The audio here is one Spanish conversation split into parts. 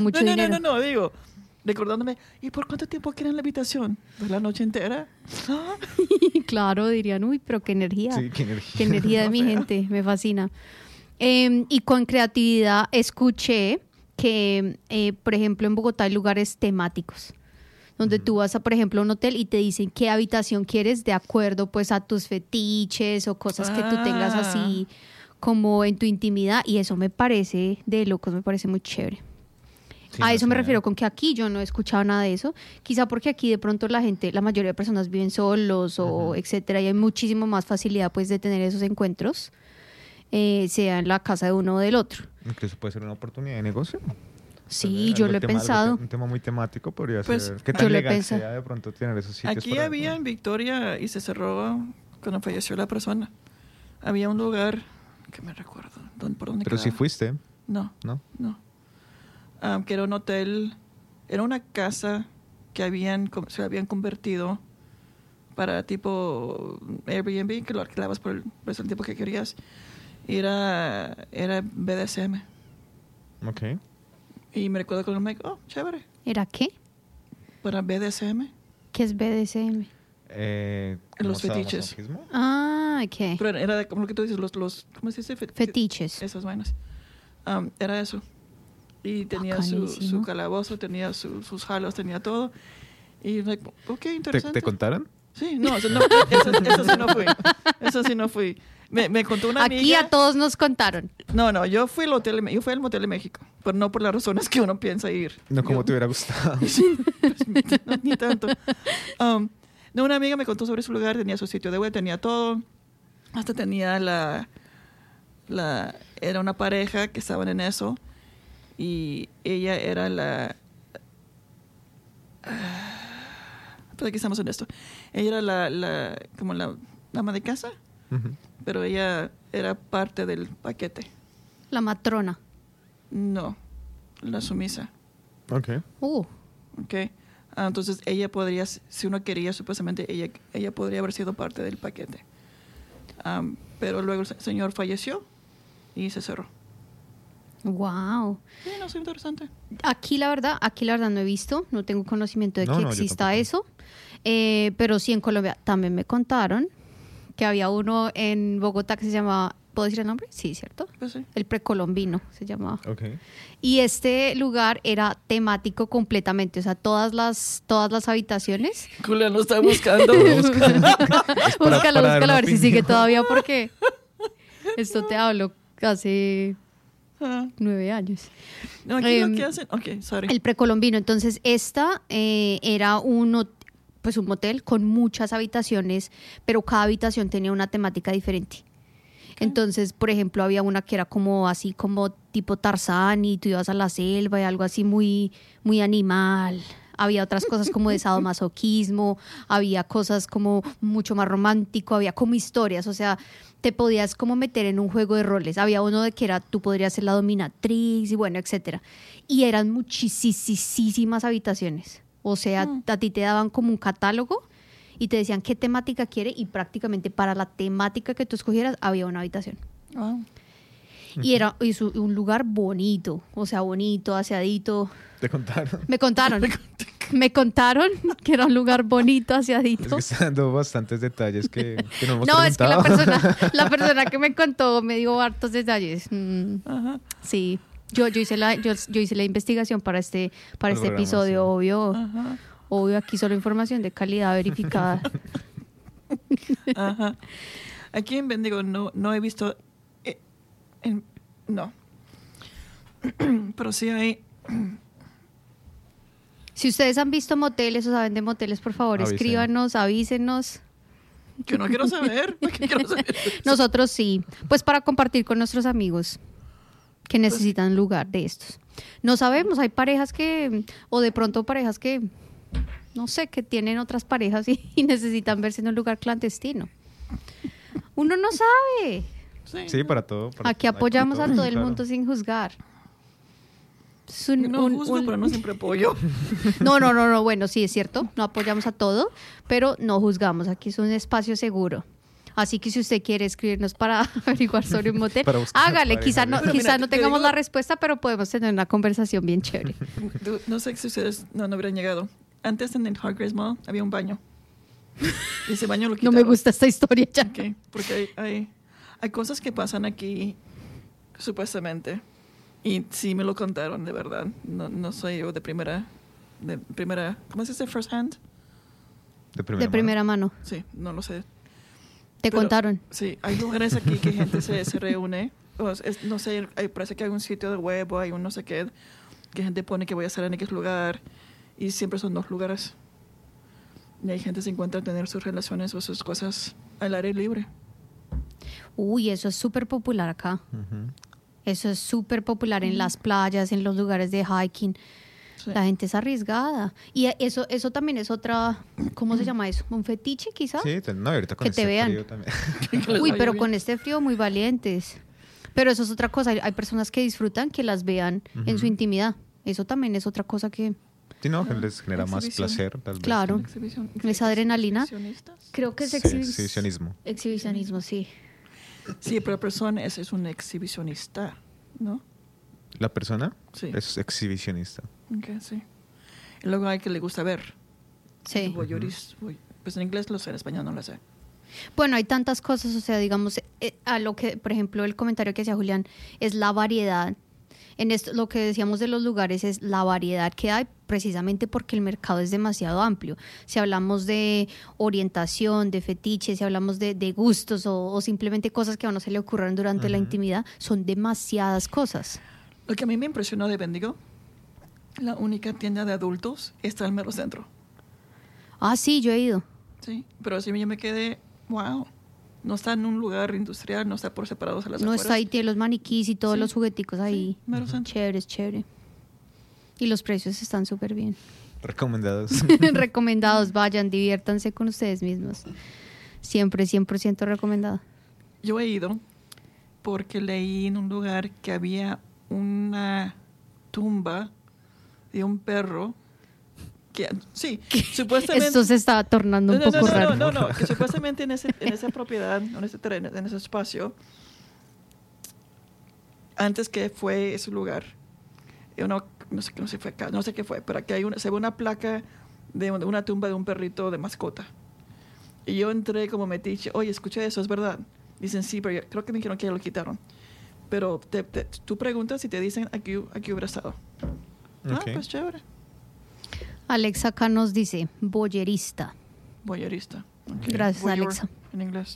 mucho dinero. No, digo, recordándome, ¿y por cuánto tiempo quieren la habitación? ¿Pues la noche entera? ¿Ah? Claro, dirían, uy, pero qué energía. Sí, qué energía. Qué energía de mi gente, me fascina. Y con creatividad escuché que, por ejemplo, en Bogotá hay lugares temáticos, donde tú vas a, por ejemplo, a un hotel y te dicen qué habitación quieres de acuerdo pues a tus fetiches o cosas que tú tengas así como en tu intimidad, y eso me parece de locos, me parece muy chévere. Sí, A eso me sí. refiero con que aquí yo no he escuchado nada de eso, quizá porque aquí de pronto la mayoría de personas viven solos o etcétera, y hay muchísimo más facilidad pues de tener esos encuentros, sea en la casa de uno o del otro. Incluso puede ser una oportunidad de negocio. Sí, yo lo he pensado. Un tema muy temático podría Pues, ser. ¿Qué yo tan lo he legal pensado. sea de pronto tener esos sitios? Aquí para- había en Victoria y se cerró cuando falleció la persona. Había un lugar que me recuerdo. ¿Por dónde Pero si quedaba? fuiste, No. ¿no? Que era un hotel, era una casa que se habían convertido para tipo Airbnb, que lo alquilabas por el tiempo que querías. Y era BDSM. Ok. Y me recuerdo con el médico, chévere, ¿Era qué? para BDSM. ¿Qué es BDSM? Los ¿cómo fetiches. sadomasoquismo? Ah, ¿qué? Pero era como lo que tú dices, ¿cómo se dice? Fetiches. Esas vainas. Era eso. Y tenía su Bacanísimo. calabozo, tenía sus jalos, tenía todo. Y like, ok, interesante. ¿Te contaron? Sí, no, eso sí no fui. Eso sí no fui. Me contó una amiga. Aquí a todos nos contaron. No, yo fui al Motel de México, pero no por las razones que uno piensa ir. No como Yo- te hubiera gustado. no, ni tanto. No, una amiga me contó sobre su lugar, tenía su sitio de web, tenía todo. Hasta tenía era una pareja que estaban en eso. Y ella era ¿para qué estamos en esto? Ella era como la ama de casa, Ujú. pero ella era parte del paquete. La matrona. No, la sumisa. Ok. ¿Ok? Entonces ella podría, si uno quería, supuestamente ella podría haber sido parte del paquete. Pero luego el señor falleció y se cerró. Wow. Sí, no, es interesante. Aquí la verdad no he visto, no tengo conocimiento de No, que no, yo exista tampoco. eso. Pero sí en Colombia también me contaron que había uno en Bogotá que se llamaba, ¿puedo decir el nombre? Sí, ¿cierto? Pues sí. El Precolombino se llamaba. Ok. Y este lugar era temático completamente, o sea, todas las habitaciones. Julián lo está buscando. Búscalo dar a una ver si sigue opinión. todavía, porque esto te hablo hace Ah, 9 años. no, aquí lo que hacen. Ok, sorry. El Precolombino. Entonces, esta era un motel con muchas habitaciones, pero cada habitación tenía una temática diferente. Entonces, por ejemplo, había una que era como así como tipo Tarzán y tú ibas a la selva y algo así muy, muy animal. Había otras cosas como de sadomasoquismo, había cosas como mucho más romántico, había como historias, o sea, te podías como meter en un juego de roles. Había uno de que era tú podrías ser la dominatrix y bueno, etcétera. Y eran muchísimas habitaciones. O sea, a ti te daban como un catálogo y te decían qué temática quiere y prácticamente para la temática que tú escogieras había una habitación. Wow. Y era un lugar bonito, o sea, bonito, aseadito. ¿Te contaron? Me contaron que era un lugar bonito, aseadito. Es que está dando bastantes detalles que no hemos No, es que preguntado. la persona que me contó me dio hartos detalles. Ajá. Sí, yo hice la investigación para este Programa, episodio, sí. obvio. Ajá. Obvio, aquí solo información de calidad verificada. Ajá. Aquí en Bendigo no he visto. No. Pero sí hay. Si ustedes han visto moteles o saben de moteles, por favor, Avisen. escríbanos, avísenos. Que no quiero saber. Que quiero saber. Nosotros sí, pues para compartir con nuestros amigos que necesitan un lugar de estos. No sabemos, hay parejas o de pronto parejas que, no sé, que tienen otras parejas y necesitan verse en un lugar clandestino. Uno no sabe. Sí, para todo. Aquí hay apoyamos a todo, todo el claro. mundo sin juzgar. Es No juzgo, pero no siempre apoyo. No, bueno, sí, es cierto, no apoyamos a todo, pero no juzgamos, aquí es un espacio seguro. Así que si usted quiere escribirnos para averiguar sobre un motel, Para buscar hágale. Quizá no, Pero quizá mira, no te tengamos digo- la respuesta, pero podemos tener una conversación bien chévere. No sé si ustedes no hubieran llegado. Antes en el Hargraves Mall había un baño. Y ese baño lo No quitaron. me gusta esta historia ya. Ok, porque hay cosas que pasan aquí, supuestamente. Y sí me lo contaron, de verdad. No soy yo de primera, ¿cómo se dice? First hand. De De primera mano. Sí, no lo sé. Te Pero- contaron. Sí, hay lugares aquí que gente se reúne. No sé, parece que hay un sitio de web o hay un no sé qué, que gente pone que voy a estar en X lugar. Y siempre son 2 lugares. Y hay gente que se encuentra a tener sus relaciones o sus cosas al aire libre. Uy, eso es súper popular acá. Ujú. Eso es súper popular en las playas, en los lugares de hiking. Sí. La gente es arriesgada. Y eso también es otra, ¿cómo se llama eso? ¿Un fetiche quizá? Sí, no, ahorita con Que te este vean. frío también. Que les Uy, vaya pero bien. con este frío muy valientes. Pero eso es otra cosa. Hay personas que disfrutan que las vean en su Ujú. intimidad. Eso también es otra cosa que Sí, no, que les genera más Exhibición. placer, tal vez. Claro. Esa adrenalina. Exhibicionistas. creo que es Sí, exhibicionismo. exhibicionismo, sí. Sí, pero la persona es un exhibicionista, ¿no? La persona Sí. es exhibicionista. Ok, sí. Y luego hay que le gusta ver. Sí. Pues en inglés lo sé, en español no lo sé. Bueno, hay tantas cosas, o sea, digamos, a lo que, por ejemplo, el comentario que hacía Julián es la variedad. En esto, lo que decíamos de los lugares es la variedad que hay, precisamente porque el mercado es demasiado amplio. Si hablamos de orientación, de fetiches, si hablamos de gustos o simplemente cosas que a uno se le ocurran durante la Ujú. intimidad, son demasiadas cosas. Lo que a mí me impresionó de Bendigo, la única tienda de adultos está al mero centro. Ah, sí, yo he ido. Sí, pero así yo me quedé, wow. No está en un lugar industrial, no está por separados a las No afueras. está ahí, tiene los maniquís y todos Sí. los jugueticos ahí. Sí, mero centro. Chévere, es chévere. Y los precios están súper bien. Recomendados. Recomendados, vayan, diviértanse con ustedes mismos. Siempre, 100% recomendado. Yo he ido porque leí en un lugar que había una tumba de un perro que, sí, supuestamente... Esto se está tornando un poco raro. No, que supuestamente en esa propiedad, en ese terreno, en ese espacio, antes que fue ese lugar, no sé qué fue, pero aquí se ve una placa de una tumba de un perrito de mascota. Y yo entré como metiche, oye, escuché eso, ¿es verdad? Dicen, sí, pero creo que me dijeron que ya lo quitaron. Pero tú preguntas y te dicen, aquí hubiera estado. Ah, Ok. pues chévere. Alexa acá nos dice, boyerista. Voyeurista. Ok. Gracias, Voyeur, Alexa. en inglés.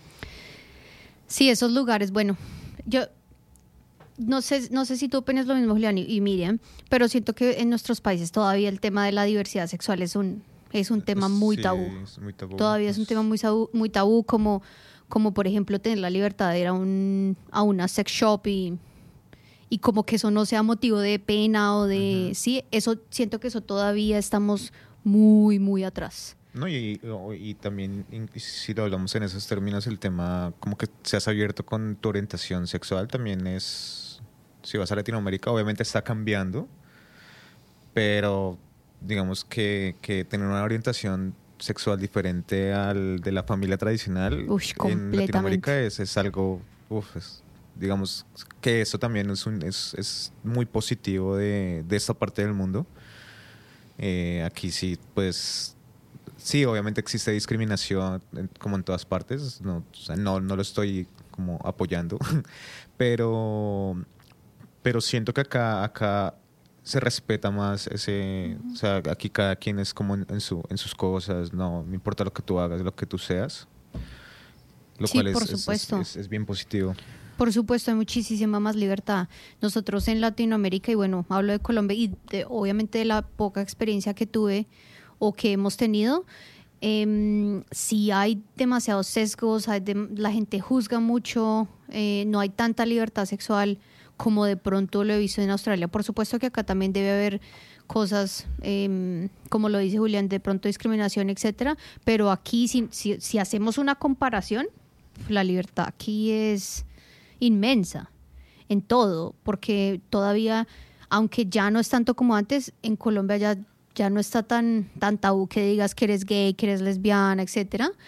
Sí, esos lugares, bueno, yo no sé si tú opinas lo mismo, Julián y Miriam, pero siento que en nuestros países todavía el tema de la diversidad sexual es un tema muy Sí, tabú. es muy tabú. Todavía es un tema muy tabú, como por ejemplo tener la libertad de ir a una sex shop y como que eso no sea motivo de pena o de... Ujú. Sí, eso siento que eso todavía estamos muy, muy atrás. No, y también, si lo hablamos en esos términos, el tema como que seas abierto con tu orientación sexual también es, si vas a Latinoamérica, obviamente está cambiando, pero digamos que tener una orientación sexual diferente al de la familia tradicional Ush, en completamente. Latinoamérica es algo, digamos que eso también es muy positivo de esta parte del mundo. Aquí sí, pues... Sí, obviamente existe discriminación como en todas partes, no, o sea, no lo estoy como apoyando, pero siento que acá se respeta más ese, o sea, aquí cada quien es como en sus cosas, no importa lo que tú hagas, lo que tú seas, lo Sí, cual por es supuesto. es bien positivo. Por supuesto, hay muchísima más libertad. Nosotros en Latinoamérica, y bueno, hablo de Colombia y obviamente de la poca experiencia que tuve o que hemos tenido, sí hay demasiados sesgos, la gente juzga mucho, no hay tanta libertad sexual como de pronto lo he visto en Australia. Por supuesto que acá también debe haber cosas, como lo dice Julián, de pronto discriminación, etcétera, pero aquí si hacemos una comparación, la libertad aquí es inmensa en todo, porque todavía, aunque ya no es tanto como antes, en Colombia ya no está tan tabú que digas que eres gay, que eres lesbiana, etcétera.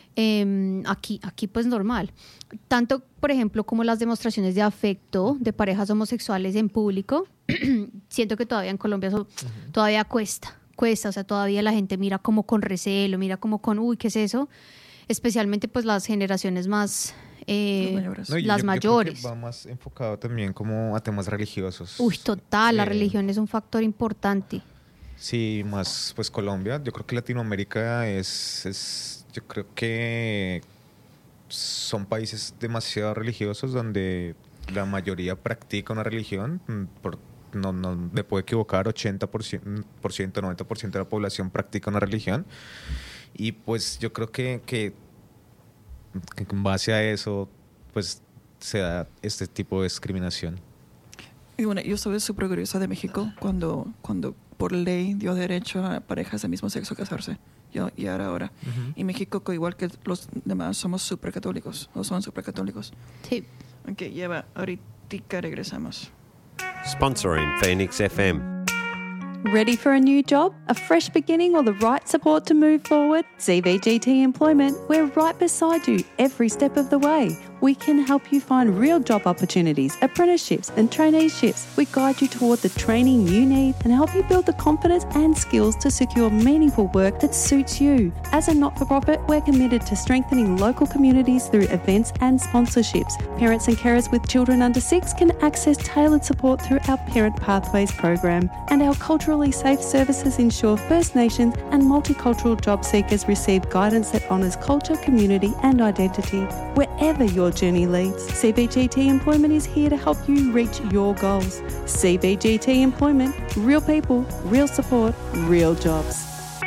Aquí pues normal. Tanto, por ejemplo, como las demostraciones de afecto de parejas homosexuales en público, siento que todavía en Colombia todavía cuesta, o sea, todavía la gente mira como con recelo, mira como con, uy, ¿qué es eso? Especialmente pues las generaciones más... mayores. No, las yo creo mayores. que va más enfocado también como a temas religiosos. Uy, total, la religión es un factor importante. Sí, más pues Colombia. Yo creo que Latinoamérica yo creo que son países demasiado religiosos donde la mayoría practica una religión. No me puedo equivocar, 80%, 90% de la población practica una religión. Y pues yo creo que en base a eso pues se da este tipo de discriminación. Y bueno, yo estoy súper orgullosa de México cuando por ley dio derecho a parejas del mismo sexo a casarse. Y ahora. Y México, igual que los demás, somos súper católicos. O son súper católicos. Sí. Ok, lleva. Ahorita regresamos. Sponsoring Phoenix FM. Ready for a new job, a fresh beginning, or the right support to move forward? CVGT Employment, we're right beside you every step of the way. We can help you find real job opportunities, apprenticeships and traineeships. We guide you toward the training you need and help you build the confidence and skills to secure meaningful work that suits you. As a not-for-profit, we're committed to strengthening local communities through events and sponsorships. Parents and carers with children under 6 can access tailored support through our Parent Pathways program. And our culturally safe services ensure First Nations and multicultural job seekers receive guidance that honours culture, community and identity. Wherever your journey leads, CBGT Employment is here to help you reach your goals. CBGT Employment, real people, real support, real jobs.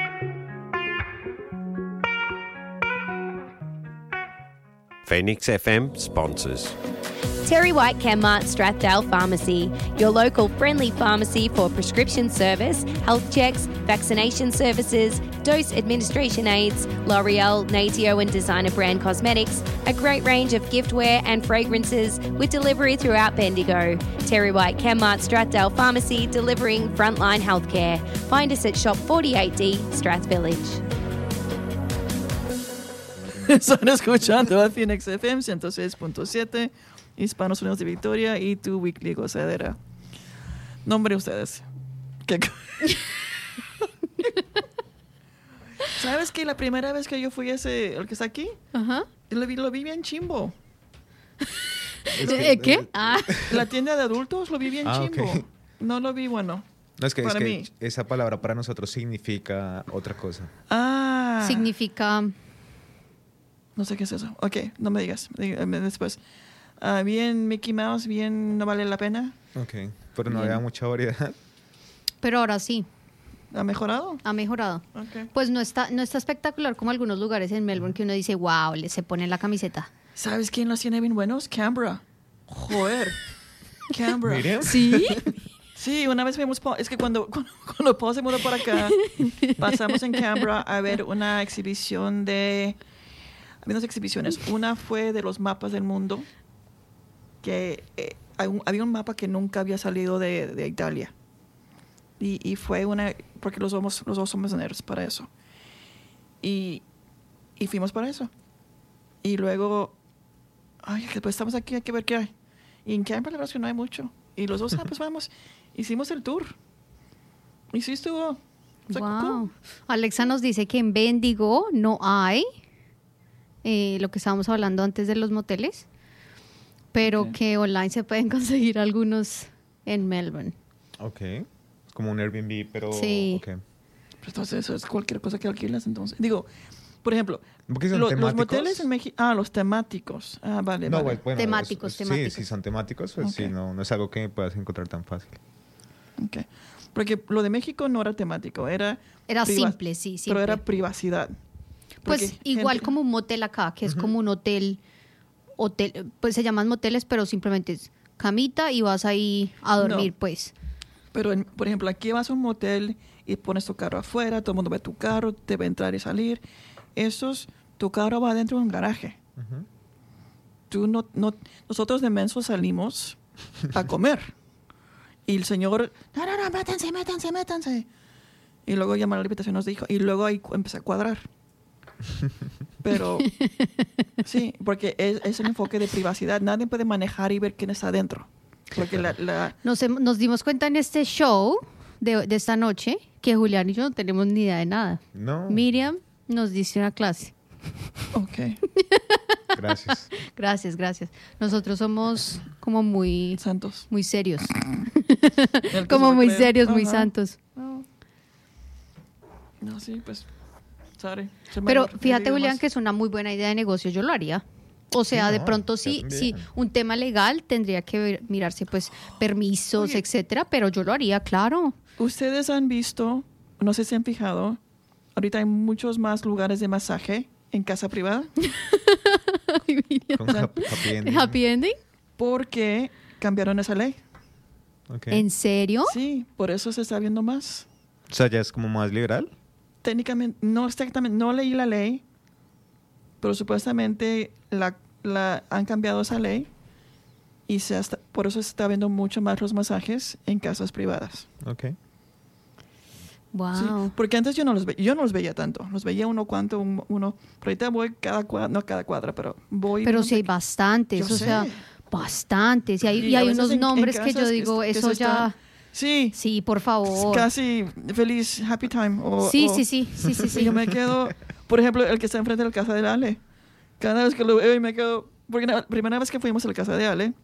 Phoenix FM sponsors. Terry White Chemmart Strathdale Pharmacy, your local friendly pharmacy for prescription service, health checks, vaccination services, dose administration aids, L'Oreal, Natio and designer brand cosmetics, a great range of giftware and fragrances with delivery throughout Bendigo. Terry White Chemmart Strathdale Pharmacy, delivering frontline healthcare. Find us at Shop 48D, Strath Village. Están escuchando a Phoenix FM 106.7, Hispanos Unidos de Victoria y tu Weekly Gozadera. Nombre ustedes. ¿Sabes que la primera vez que yo fui el que está aquí? Ajá. Lo vi bien chimbo. ¿Qué? La tienda de adultos lo vi bien chimbo. Okay. No lo vi bueno. No, es que mí. esa palabra para nosotros significa otra cosa. Significa... No sé qué es eso. Ok, no me digas. Dígame después. Bien Mickey Mouse, bien no vale la pena. Ok, pero no Bien. había mucha variedad. Pero ahora sí, ¿Ha mejorado? ha mejorado. Ok. Pues no está espectacular como algunos lugares en Melbourne que uno dice, wow, se pone la camiseta. ¿Sabes quién los tiene bien buenos? Canberra. Joder. Canberra. Miriam. ¿Sí? Sí, una vez fuimos... Es que cuando Paul se mudó para acá, pasamos en Canberra a ver una exhibición de... Había dos exhibiciones. Una fue de los mapas del mundo, que había un mapa que nunca había salido de Italia. Y fue una... Porque los dos somos nerds para eso. Y fuimos para eso. Y luego... Ay, pues estamos aquí, hay que ver qué hay. Y en Canberra la verdad es que no hay mucho. Y los dos, pues vamos. Hicimos el tour. Y sí estuvo... Wow. Alexa nos dice que en Bendigo no hay... lo que estábamos hablando antes de los moteles, pero Ok. que online se pueden conseguir algunos en Melbourne. Ok, como un Airbnb, pero... Sí. Okay. Pues entonces eso es cualquier cosa que alquilas, entonces. Digo, por ejemplo, ¿Por qué son los temáticos? moteles en México... los temáticos. Vale, No, vale. bueno, Temáticos, temáticos. Sí, si son temáticos, pues Ok. sí, no es algo que puedas encontrar tan fácil. Ok. Porque lo de México no era temático, era Simple, sí, pero simple. era privacidad. Pues Porque igual gente- como un motel acá, que es como un hotel, pues se llaman moteles, pero simplemente es camita y vas ahí a dormir, No. pues. Pero, por ejemplo, aquí vas a un motel y pones tu carro afuera, todo el mundo ve tu carro, te va a entrar y salir. Tu carro va dentro de un garaje. Nosotros de menso salimos a comer. Y el señor, no, métanse. Y luego llamaron a la habitación y nos dijo, y luego ahí empecé a cuadrar. Pero sí, porque es el enfoque de privacidad. Nadie puede manejar y ver quién está adentro. Porque Nos dimos cuenta en este show de esta noche que Julián y yo no tenemos ni idea de nada. No. Miriam nos dice una clase. Ok. Gracias. Gracias. Nosotros somos como muy Santos. serios. El que Como se lo muy cree. serios, muy Ajá. santos. No, sí, pues, sorry. Soy Pero mayor, fíjate, digo Julián, más. que es una muy buena idea de negocio. Yo lo haría. O sea, Sí, de no, pronto yo sí, también. un tema legal tendría que mirarse, pues, permisos, Oye. etcétera, pero yo lo haría, claro. Ustedes han visto, no sé si han fijado, ahorita hay muchos más lugares de masaje en casa privada Ay, Miriam. Con happy ending. Happy ending. porque cambiaron esa ley. Ok. ¿En serio? Sí, por eso se está viendo más. O sea, ya es como más liberal. Técnicamente, no exactamente, no leí la ley, pero supuestamente han cambiado esa ley y por eso se está viendo mucho más los masajes en casas privadas. Ok. Wow. Sí, porque antes yo no los veía tanto. Los veía uno, pero ahorita voy no cada cuadra, pero voy. Pero donde- sí hay bastantes, Yo o sea, sé. bastantes. Y Y hay a veces unos en nombres que yo casas digo, que eso se ya... está- Sí, Sí, por favor. casi feliz, happy time. Sí. Y yo me quedo, por ejemplo, el que está enfrente de la casa de Ale. Cada vez que lo veo y me quedo, porque la primera vez que fuimos a la casa de Ale,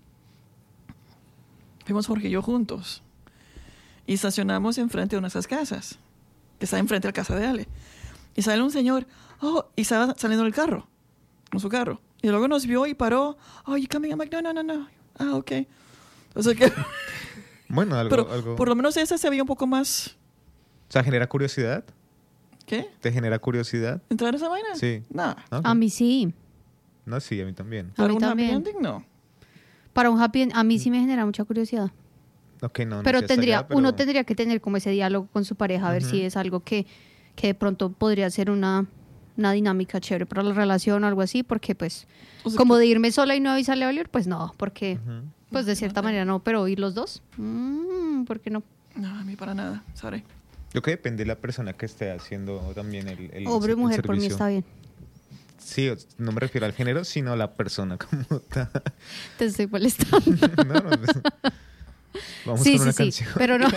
fuimos Jorge y yo juntos. Y estacionamos enfrente de una de esas casas, que está enfrente de la casa de Ale. Y sale un señor, y estaba saliendo del carro, con su carro. Y luego nos vio y paró, you coming? I'm like, no. Ah, ok. Entonces, que, Bueno, pero algo. por lo menos esa se veía un poco más, O sea, ¿genera curiosidad? ¿qué? ¿Te genera curiosidad? ¿Entrar a esa vaina? Sí. No. Ok. A mí sí. No, sí, a mí también. A ¿Para mí un happy también. ending? No. Para un happy end, a mí sí me genera mucha curiosidad. Ok, no. Pero no sé hasta allá, pero- uno tendría que tener como ese diálogo con su pareja, a ver si es algo que de pronto podría ser una dinámica chévere para la relación o algo así, porque pues, O sea, como de irme sola y no avisarle a Oliver, pues no, porque, Ujú. pues de cierta manera no, pero ir los dos, ¿por qué no? No, a mí para nada. Sorry. Yo creo que depende de la persona que esté haciendo también el Hombre o el mujer, por mí servicio. está bien. Sí, no me refiero al género, sino a la persona como tal. Te estoy molestando. No, pues, vamos Sí, con una sí, canción. pero no.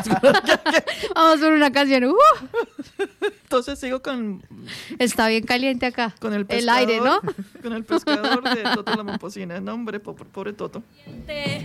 Vamos por una canción. Entonces sigo con Está bien caliente acá. el pescador. El aire, ¿no? Con el pescador de Toto la Momposina. No, hombre, pobre Toto.